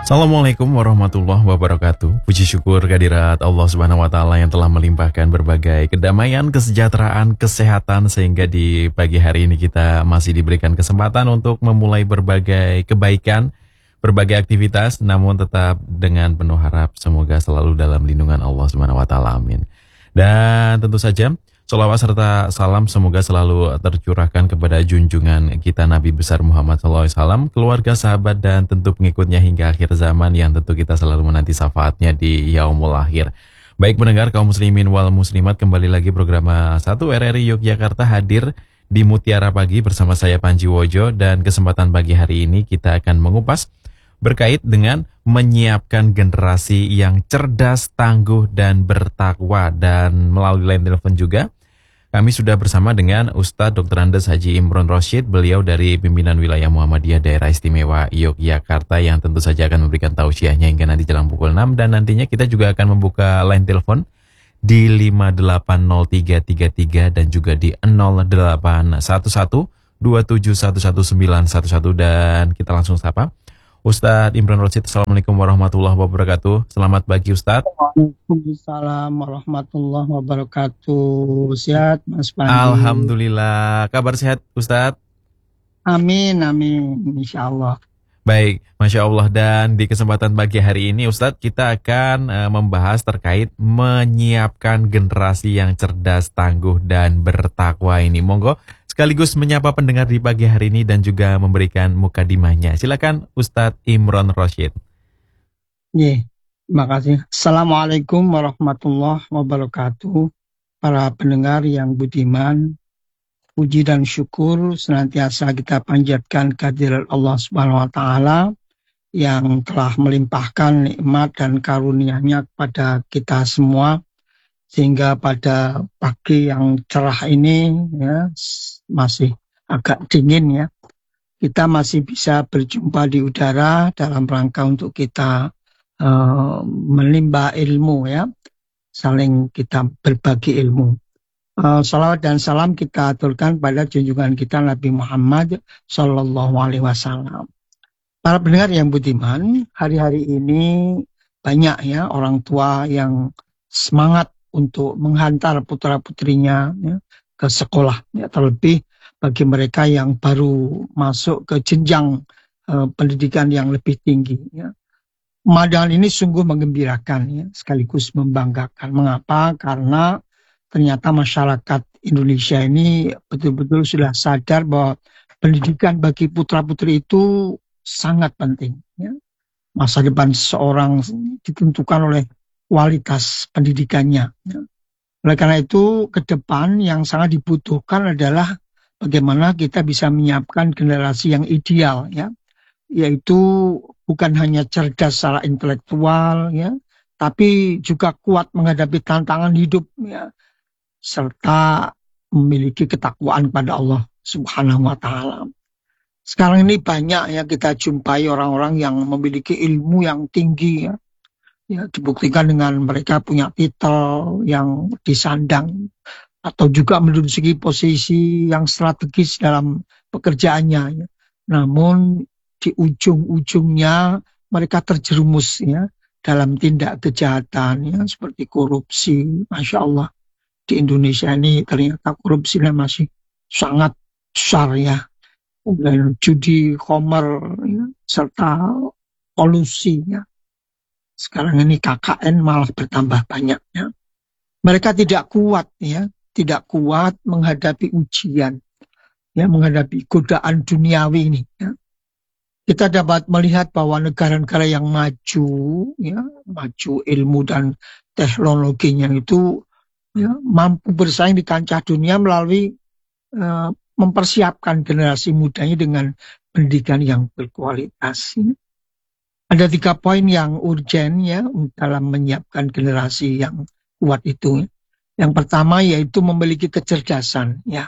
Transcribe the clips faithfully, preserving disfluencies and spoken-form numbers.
Assalamualaikum warahmatullahi wabarakatuh. Puji syukur kehadirat Allah Subhanahu wa taala yang telah melimpahkan berbagai kedamaian, kesejahteraan, kesehatan sehingga di pagi hari ini kita masih diberikan kesempatan untuk memulai berbagai kebaikan, berbagai aktivitas, namun tetap dengan penuh harap semoga selalu dalam lindungan Allah Subhanahu wa taala. Amin. Dan tentu saja sholawat serta salam semoga selalu tercurahkan kepada junjungan kita Nabi besar Muhammad shallallahu alaihi wasallam, keluarga, sahabat, dan tentu pengikutnya hingga akhir zaman yang tentu kita selalu menanti syafaatnya di yaumul akhir. Baik pendengar kaum muslimin wal muslimat, kembali lagi program satu R R I Yogyakarta hadir di Mutiara Pagi bersama saya Panji Wojo, dan kesempatan pagi hari ini kita akan mengupas berkait dengan menyiapkan generasi yang cerdas, tangguh, dan bertakwa. Dan melalui line telepon juga kami sudah bersama dengan Ustadz Doktor Andes Haji Imron Rosyid. Beliau dari pimpinan wilayah Muhammadiyah Daerah Istimewa Yogyakarta yang tentu saja akan memberikan tausiahnya hingga nanti jelang pukul enam. Dan nantinya kita juga akan membuka line telepon di lima delapan nol tiga tiga tiga dan juga di nol delapan satu satu dua tujuh satu satu sembilan satu satu. Dan kita langsung sapa Ustadz Imron Rosyid. Assalamualaikum warahmatullahi wabarakatuh. Selamat pagi Ustadz. Waalaikumsalam warahmatullahi wabarakatuh. Sehat Mas Panji? Alhamdulillah. Kabar sehat Ustadz? Amin, amin. Insya Allah. Baik, Masya Allah. Dan di kesempatan pagi hari ini Ustadz, kita akan uh, membahas terkait menyiapkan generasi yang cerdas, tangguh, dan bertakwa ini. Monggo sekaligus menyapa pendengar di pagi hari ini dan juga memberikan mukadimahnya. Silakan Ustadz Imron Rosyid. Ye, terima kasih. Assalamualaikum warahmatullahi wabarakatuh. Para pendengar yang budiman, puji dan syukur senantiasa kita panjatkan kehadirat Allah Subhanahu wa taala yang telah melimpahkan nikmat dan karunia-Nya kepada kita semua, sehingga pada pagi yang cerah ini ya, masih agak dingin ya, kita masih bisa berjumpa di udara dalam rangka untuk kita uh, menimba ilmu ya, saling kita berbagi ilmu. Uh, salawat dan salam kita aturkan pada junjungan kita Nabi Muhammad Sallallahu Alaihi Wasallam. Para pendengar yang budiman, hari-hari ini banyak ya orang tua yang semangat untuk menghantar putra-putrinya ya, ke sekolah, ya, terlebih bagi mereka yang baru masuk ke jenjang uh, pendidikan yang lebih tinggi. Ya. Pemandangan ini sungguh menggembirakan, ya, sekaligus membanggakan. Mengapa? Karena ternyata masyarakat Indonesia ini betul-betul sudah sadar bahwa pendidikan bagi putra-putri itu sangat penting. Ya. Masa depan seseorang ditentukan oleh kualitas pendidikannya. Ya. Oleh karena itu, ke depan yang sangat dibutuhkan adalah bagaimana kita bisa menyiapkan generasi yang ideal, ya, yaitu bukan hanya cerdas secara intelektual, ya, tapi juga kuat menghadapi tantangan hidup, ya, serta memiliki ketakwaan pada Allah Subhanahu wa taala. Sekarang ini banyak ya kita jumpai orang-orang yang memiliki ilmu yang tinggi, ya. Ya, dibuktikan dengan mereka punya titel yang disandang atau juga menduduki posisi yang strategis dalam pekerjaannya. Ya. Namun di ujung-ujungnya mereka terjerumus ya dalam tindak kejahatan ya seperti korupsi. Masya Allah, di Indonesia ini ternyata korupsinya masih sangat besar ya. Dan judi, khomer ya, serta kolusi ya. Sekarang ini K K N malah bertambah banyak ya. Mereka tidak kuat ya, tidak kuat menghadapi ujian, ya, menghadapi godaan duniawi ini. Ya. Kita dapat melihat bahwa negara-negara yang maju, ya, maju ilmu dan teknologinya itu ya, mampu bersaing di kancah dunia melalui uh, mempersiapkan generasi mudanya dengan pendidikan yang berkualitas. Ya. Ada tiga poin yang urgen ya dalam menyiapkan generasi yang kuat itu. Yang pertama yaitu memiliki kecerdasan, ya,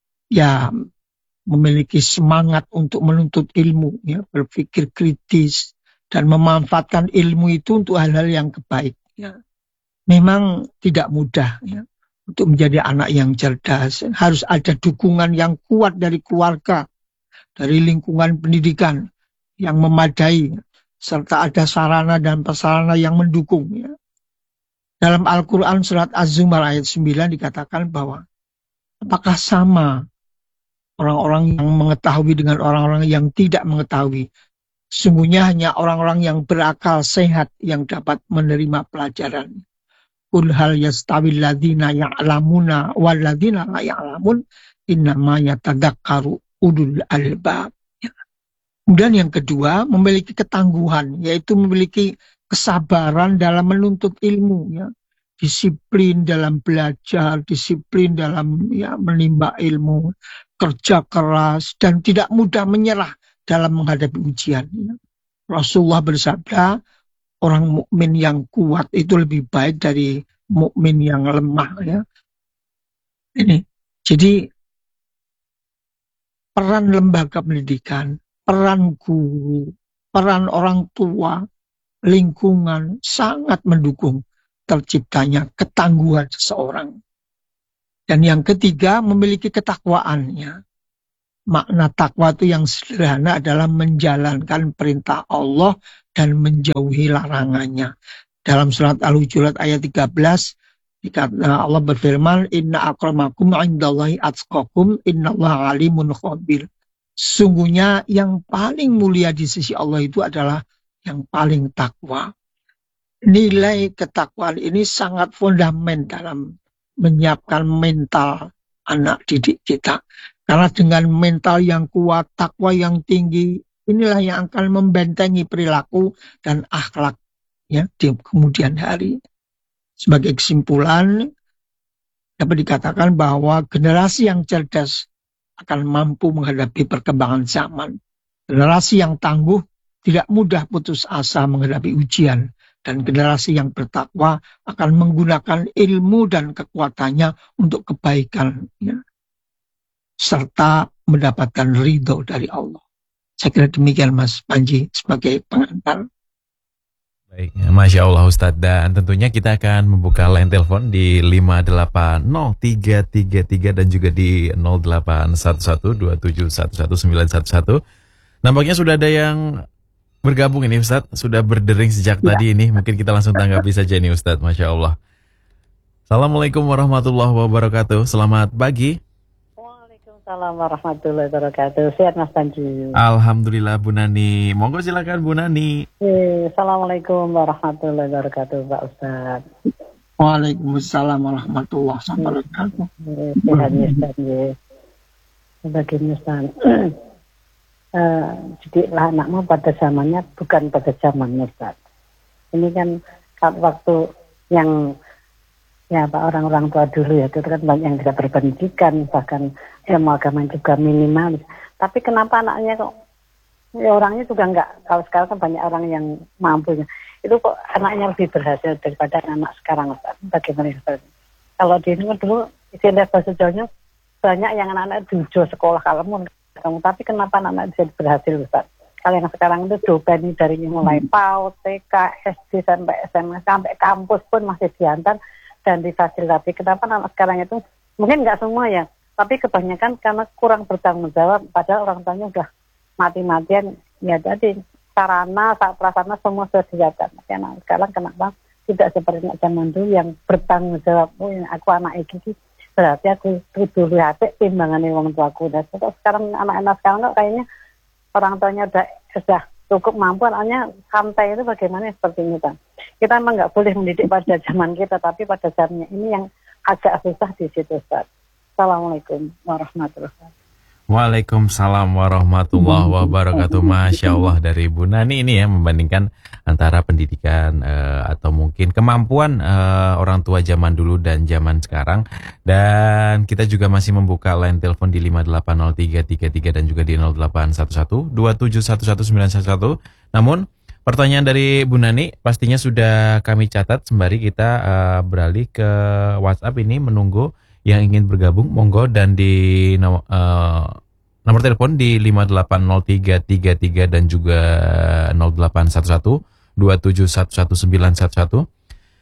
ya memiliki semangat untuk menuntut ilmu, ya, berpikir kritis dan memanfaatkan ilmu itu untuk hal-hal yang baik. Ya. Memang tidak mudah ya untuk menjadi anak yang cerdas. Harus ada dukungan yang kuat dari keluarga, dari lingkungan pendidikan yang memadai. serta ada sarana dan prasarana yang mendukung. Ya. Dalam Al-Quran surat Az-Zumar ayat sembilan dikatakan bahwa apakah sama orang-orang yang mengetahui dengan orang-orang yang tidak mengetahui? Sungguhnya hanya orang-orang yang berakal sehat yang dapat menerima pelajaran. Qul hal yastawil ladzina ya'lamuna wal ladzina la ya'lamun innama yatadzakkaru ulul albab. Ya. Kemudian yang kedua, memiliki ketangguhan, yaitu memiliki kesabaran dalam menuntut ilmu, ya. Disiplin dalam belajar, disiplin dalam ya menimba ilmu, kerja keras dan tidak mudah menyerah dalam menghadapi ujian. Ya. Rasulullah bersabda, orang mukmin yang kuat itu lebih baik dari mukmin yang lemah. Ya. Ini, jadi peran lembaga pendidikan, peran guru, peran orang tua, lingkungan sangat mendukung terciptanya ketangguhan seseorang. Dan yang ketiga, memiliki ketakwaannya. Makna takwa itu yang sederhana adalah menjalankan perintah Allah dan menjauhi larangannya. Dalam surat Al-Hujurat ayat tiga belas, Allah berfirman, Inna akramakum indallahi atqakum, innallaha alimun khabir. Sungguhnya yang paling mulia di sisi Allah itu adalah yang paling takwa. Nilai ketakwaan ini sangat fundamental dalam menyiapkan mental anak didik kita. Karena dengan mental yang kuat, takwa yang tinggi, inilah yang akan membentengi perilaku dan akhlak ya di kemudian hari. Sebagai kesimpulan, dapat dikatakan bahwa generasi yang cerdas akan mampu menghadapi perkembangan zaman. Generasi yang tangguh tidak mudah putus asa menghadapi ujian. Dan generasi yang bertakwa akan menggunakan ilmu dan kekuatannya untuk kebaikan. Ya. Serta mendapatkan ridho dari Allah. Saya kira demikian Mas Panji sebagai pengantar. Baik, Masya Allah Ustadz. Dan tentunya kita akan membuka line telepon di lima delapan nol tiga tiga tiga dan juga di nol delapan satu satu dua tujuh satu satu sembilan satu satu. Nampaknya sudah ada yang bergabung ini Ustadz, sudah berdering sejak ya. Tadi ini. Mungkin kita langsung tanggapi saja nih Ustadz, Masya Allah. Assalamualaikum warahmatullahi wabarakatuh. Selamat pagi. Waalaikumsalam warahmatullahi wabarakatuh. Sehat Mas Panji. Alhamdulillah Bu Nani. Monggo silakan Bu Nani. Assalamualaikum warahmatullahi wabarakatuh Pak Ustadz. Waalaikumsalam warahmatullahi wabarakatuh. Sehat Mas Panji. Bagaimana Ustadz? Uh, jadi lah anakmu pada zamannya bukan pada zamannya Ustaz. Ini kan waktu yang ya Pak orang-orang tua dulu ya itu kan banyak yang tidak berpendidikan, bahkan ilmu agama juga minimalis. Tapi kenapa anaknya kok ya orangnya juga enggak, kalau sekarang kan banyak orang yang mampu ya. Itu kok anaknya lebih berhasil daripada anak sekarang Ustaz. Bagaimana Ustaz? Kalau di ini dulu istilah bahasa Jawanya banyak yang anak-anak tujuh sekolah kalau kamu, tapi kenapa anak-anak bisa berhasil Ustaz? Kalau yang sekarang itu dopen dari mulai PAUD, T K, S D sampai S M A sampai kampus pun masih diantar dan difasilitasi. Kenapa anak sekarang itu mungkin nggak semua ya, tapi kebanyakan karena kurang bertanggung jawab. Padahal orang tuanya udah mati-matian ya, jadi sarana, prasarana semua sudah disiapkan. Tapi anak sekarang kenapa tidak seperti anak zaman dulu yang bertanggung jawab? Oh, aku anak iki berarti aku dulu hati timbangannya orang tuaku. Dan sekarang anak-anak sekarang kok kayaknya orang tuanya udah sudah cukup mampu, anaknya santai. Itu bagaimana seperti ini Pak? Kita memang nggak boleh mendidik pada zaman kita, tapi pada zamannya ini yang agak susah di situ Ustaz. Assalamualaikum warahmatullahi wabarakatuh. Waalaikumsalam warahmatullahi wabarakatuh. Masya Allah dari Bu Nani ini ya, membandingkan antara pendidikan uh, atau mungkin kemampuan uh, orang tua zaman dulu dan zaman sekarang. Dan kita juga masih membuka line telepon di lima delapan nol tiga tiga tiga dan juga di nol delapan satu satu dua tujuh satu satu sembilan satu satu. Namun pertanyaan dari Bu Nani pastinya sudah kami catat sembari kita uh, beralih ke WhatsApp ini menunggu yang ingin bergabung, monggo. Dan di nomor, uh, nomor telepon di lima delapan nol tiga tiga tiga dan juga nol delapan satu satu dua tujuh satu satu sembilan satu satu.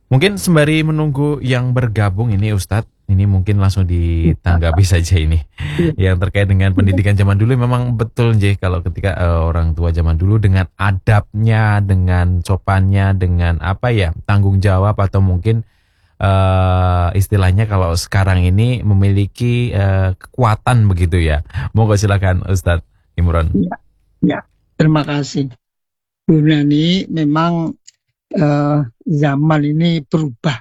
Mungkin sembari menunggu yang bergabung ini Ustadz, ini mungkin langsung ditanggapi saja ini. Yang terkait dengan pendidikan zaman dulu memang betul J, kalau ketika uh, orang tua zaman dulu dengan adabnya, dengan sopannya, dengan apa ya, tanggung jawab atau mungkin uh, istilahnya kalau sekarang ini memiliki uh, kekuatan begitu ya. Monggo silakan Ustadz Imron. Ya, ya, terima kasih. Bu Nani, memang Uh, zaman ini berubah.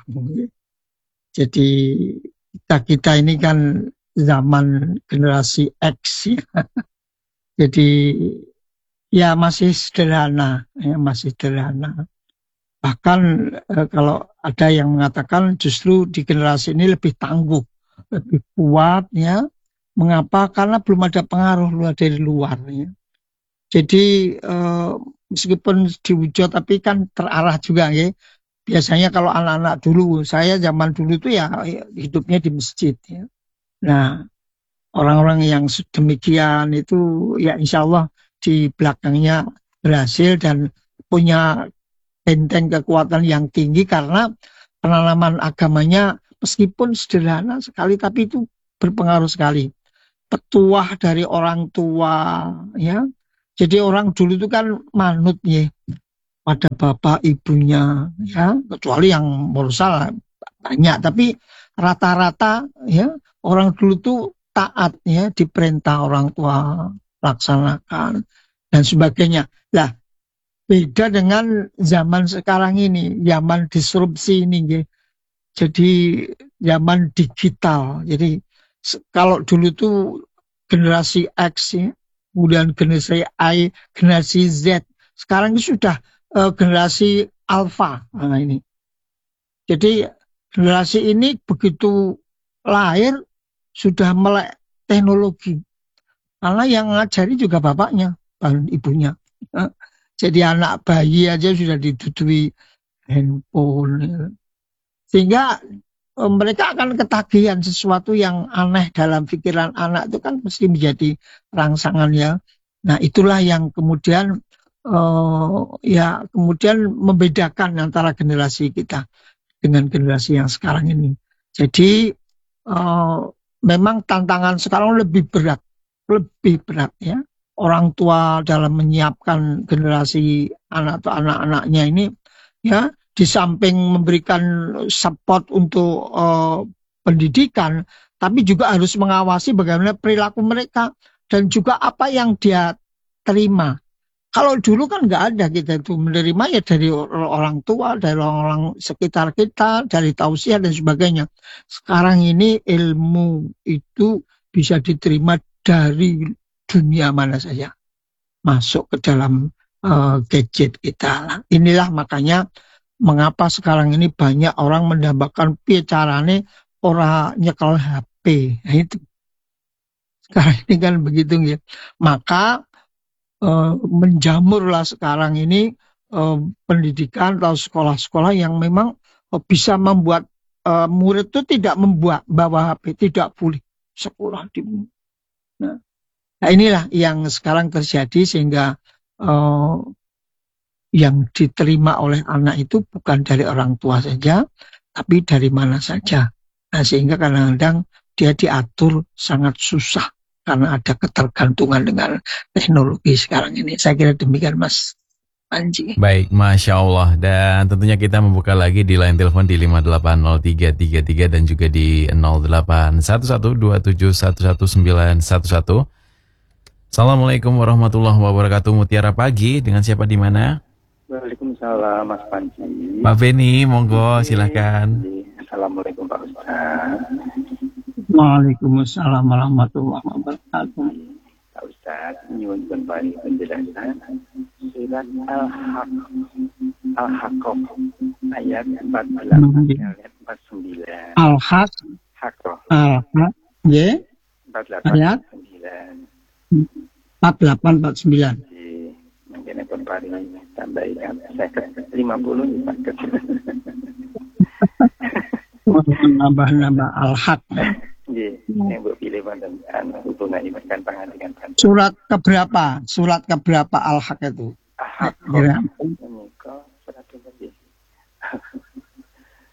Jadi kita kita ini kan zaman generasi X ya. Jadi ya masih sederhana, ya masih sederhana. Bahkan uh, kalau ada yang mengatakan justru di generasi ini lebih tangguh, lebih kuat ya. Mengapa? Karena belum ada pengaruh luar dari luar ya. Jadi uh, meskipun diwujud tapi kan terarah juga ya. Biasanya kalau anak-anak dulu, saya zaman dulu itu ya hidupnya di masjid ya. Nah, orang-orang yang demikian itu ya insya Allah di belakangnya berhasil dan punya benteng kekuatan yang tinggi karena penanaman agamanya meskipun sederhana sekali tapi itu berpengaruh sekali. Petuah dari orang tua ya. Jadi orang dulu itu kan manut ya pada bapak ibunya ya, kecuali yang mursal banyak, tapi rata-rata ya orang dulu tuh taat ya, diperintah orang tua laksanakan dan sebagainya. Lah beda dengan zaman sekarang ini, zaman disrupsi ini ya. Jadi zaman digital. Jadi kalau dulu tuh generasi X ya, kemudian generasi Y, generasi Z. Sekarang ini sudah uh, generasi Alpha. Nah, ini. Jadi generasi ini begitu lahir sudah melek teknologi. Karena yang ngajari juga bapaknya dan ibunya. Jadi anak bayi aja sudah ditutui handphone. Sehingga mereka akan ketagihan sesuatu yang aneh dalam pikiran anak itu kan mesti menjadi rangsangan ya. Nah itulah yang kemudian uh, ya kemudian membedakan antara generasi kita dengan generasi yang sekarang ini. Jadi uh, memang tantangan sekarang lebih berat, lebih berat ya. Orang tua dalam menyiapkan generasi anak atau anak-anaknya ini ya. Di samping memberikan support untuk uh, pendidikan, tapi juga harus mengawasi bagaimana perilaku mereka dan juga apa yang dia terima. Kalau dulu kan nggak ada kita itu menerima ya dari orang tua, dari orang-orang sekitar kita, dari tausiah dan sebagainya. Sekarang ini ilmu itu bisa diterima dari dunia mana saja, masuk ke dalam uh, gadget kita. Inilah makanya mengapa sekarang ini banyak orang mendambakan piye carane ora nyekel H P. Nah, itu. Sekarang ini kan begitu ya. Maka eh, menjamurlah sekarang ini eh, pendidikan atau sekolah-sekolah yang memang eh, bisa membuat eh, murid itu tidak membuat bawa H P, tidak boleh sekolah di. Nah, nah inilah yang sekarang terjadi sehingga eh, yang diterima oleh anak itu bukan dari orang tua saja, tapi dari mana saja. Nah, sehingga kadang-kadang dia diatur sangat susah karena ada ketergantungan dengan teknologi sekarang ini. Saya kira demikian Mas Panji. Baik, Masya Allah. Dan tentunya kita membuka lagi di line telepon di lima delapan nol tiga tiga tiga dan juga di nol delapan satu satu dua tujuh satu satu sembilan satu satu. Assalamualaikum warahmatullahi wabarakatuh. Mutiara pagi, dengan siapa di mana? Waalaikumsalam Mas Panji. Pak Beni, monggo silakan. Assalamualaikum Pak Ustaz. Waalaikumsalam warahmatullahi wabarakatuh. Pak Ustaz, nyuwun kembali penjelasan surat Al-Haqq Al-Haqqah ayat empat belas ayat empat puluh sembilan. Al-Haqq Haqqah. Al-Haqq ya. empat puluh delapan Ayat empat puluh delapan empat puluh sembilan. Mungkin pun pari tambahin saya ke lima puluh paket. Nambah-nambah Al-Haq. Nggih, yang mbok pilih wonten anu hubungan iman pangandikan. Surat keberapa? Surat keberapa Al-Haq itu? Al-Haq. Kira. Menika surat nggih.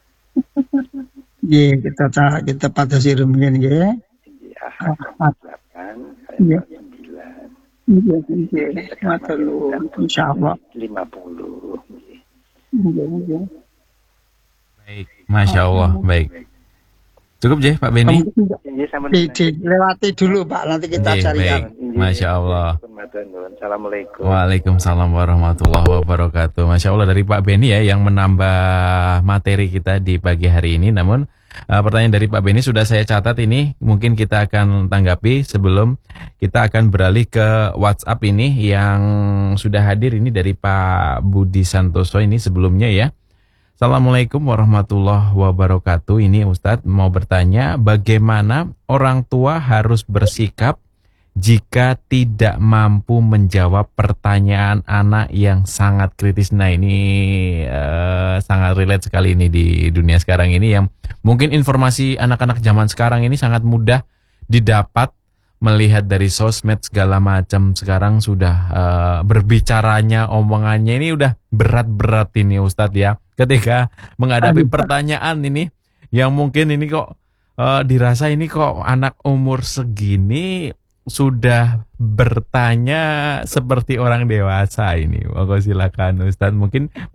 Nggih, kita ta- kita batasi rumiyin nggih. Di Ahad Ah, delapan Nggih, ayat sembilan. nggih, nggih. Tekan Matur ayat nuwun, satu insyaallah. lima puluh. Nggih. Nggih, nggih. Baik, Masya Allah. Baik. Cukup je Pak Beni? Kemudian Nggih, sampun di- dilewati dulu Pak, nanti kita Nggih, carikan. baik. Masya Allah. Assalamualaikum. Waalaikumsalam warahmatullahi wabarakatuh. Masya Allah dari Pak Beni ya yang menambah materi kita di pagi hari ini. Namun uh, pertanyaan dari Pak Beni sudah saya catat ini. Mungkin kita akan tanggapi sebelum kita akan beralih ke WhatsApp ini yang sudah hadir ini dari Pak Budi Santoso ini sebelumnya ya. Assalamualaikum warahmatullahi wabarakatuh. Ini Ustadz mau bertanya bagaimana orang tua harus bersikap jika tidak mampu menjawab pertanyaan anak yang sangat kritis. Nah ini eh, sangat relate sekali ini di dunia sekarang ini yang mungkin informasi anak-anak zaman sekarang ini sangat mudah didapat melihat dari sosmed segala macam. Sekarang sudah eh, berbicaranya, omongannya ini udah berat-berat ini Ustadz ya. Ketika menghadapi Aduh, Pak. pertanyaan ini yang mungkin ini kok eh, dirasa ini kok anak umur segini sudah bertanya seperti orang dewasa ini. Monggo silakan Ustadz mungkin